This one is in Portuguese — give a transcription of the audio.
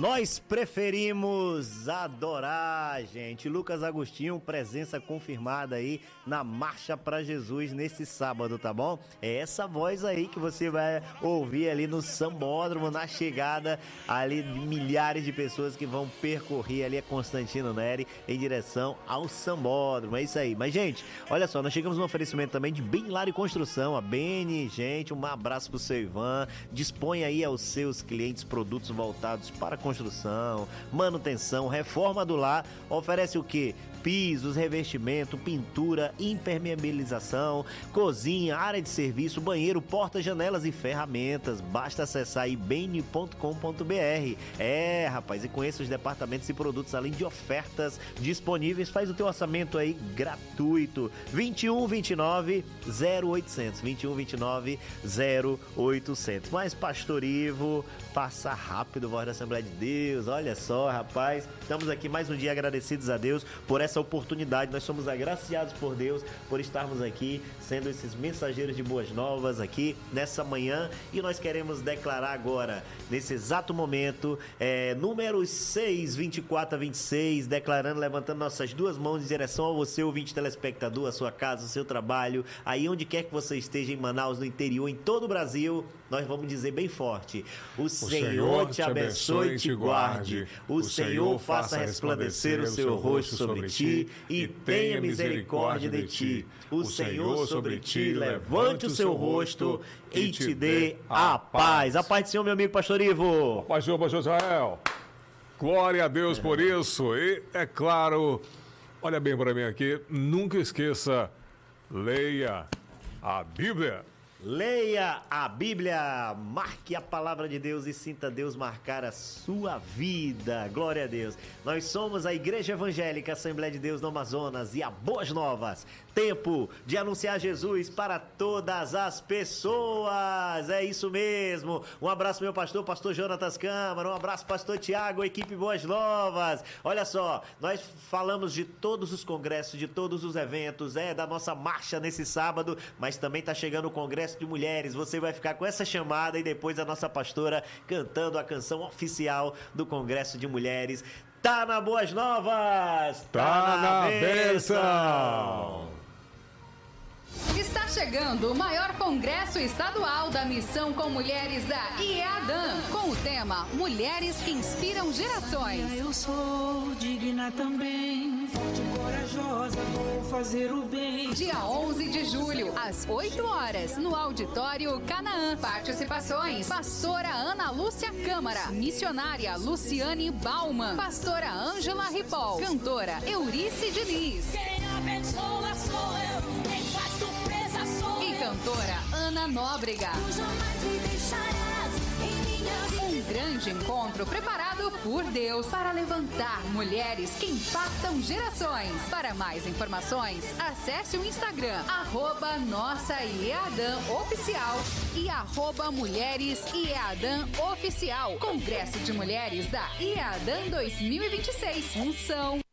Nós preferimos adorar, gente. Lucas Agostinho, presença confirmada aí na Marcha pra Jesus nesse sábado, tá bom? É essa voz aí que você vai ouvir ali no Sambódromo, na chegada ali de milhares de pessoas que vão percorrer ali a Constantino Neri em direção ao Sambódromo. É isso aí. Mas, gente, olha só, nós chegamos no oferecimento também de Bem Lar e Construção. A Beni, gente, um abraço pro seu Ivan. Dispõe aí aos seus clientes produtos voltados para construção, manutenção, reforma do lar. Oferece o quê? Pisos, revestimento, pintura, impermeabilização, cozinha, área de serviço, banheiro, portas, janelas e ferramentas. Basta acessar aí bene.com.br. É, rapaz, e conheça os departamentos e produtos além de ofertas disponíveis. Faz o teu orçamento aí gratuito. 2129 0800. 2129 0800. Mas, Pastor Ivo, passa rápido, voz da Assembleia de Deus. Olha só, rapaz, estamos aqui mais um dia agradecidos a Deus por essa oportunidade. Nós somos agraciados por Deus por estarmos aqui sendo esses mensageiros de boas novas aqui nessa manhã, e nós queremos declarar agora, nesse exato momento, números 6, 24 a 26, declarando, levantando nossas duas mãos em direção a você, ouvinte telespectador, a sua casa, o seu trabalho, aí onde quer que você esteja, em Manaus, no interior, em todo o Brasil. Nós vamos dizer bem forte: o Senhor te abençoe e te guarde. O Senhor faça resplandecer o seu rosto sobre ti e tenha misericórdia de ti. O Senhor sobre ti levante o seu rosto e te dê a paz. A paz do Senhor, meu amigo Pastor Ivo. A paz do Senhor, Pastor Israel. Glória a Deus por isso. E, é claro, olha bem para mim aqui, nunca esqueça, leia a Bíblia. Leia a Bíblia, marque a palavra de Deus e sinta Deus marcar a sua vida. Glória a Deus. Nós somos a Igreja Evangélica Assembleia de Deus no Amazonas e a Boas Novas. Tempo de anunciar Jesus para todas as pessoas. É isso mesmo. Um abraço, meu pastor Jonatas Câmara. Um abraço, pastor Tiago, equipe Boas Novas. Olha só, nós falamos de todos os congressos, de todos os eventos, da nossa marcha nesse sábado, mas também está chegando o Congresso de Mulheres. Você vai ficar com essa chamada e depois a nossa pastora cantando a canção oficial do Congresso de Mulheres. Tá na Boas Novas! Tá na bênção! Está chegando o maior congresso estadual da Missão com Mulheres da IEADAN, com o tema Mulheres que Inspiram Gerações. Eu sou digna também, forte e corajosa, vou fazer o bem. Dia 11 de julho, às 8 horas, no Auditório Canaã. Participações: pastora Ana Lúcia Câmara, missionária Luciane Bauman, pastora Ângela Ripoll, cantora Eurice Diniz. Quem abençoa sou eu, quem faz surpresa sou eu. E cantora Ana Nóbrega. Tu jamais me deixarás em minha vida. Um grande encontro preparado por Deus para levantar mulheres que impactam gerações. Para mais informações, acesse o Instagram @nossa-IEADAN-oficial e @mulheres-IEADAN-oficial. Congresso de Mulheres da IEADAN 2026. Unção.